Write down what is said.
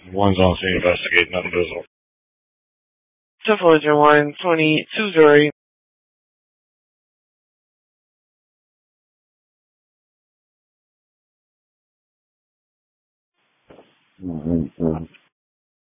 One's on scene investigating, nothing visible. 10-401, 20-208. Mm-hmm.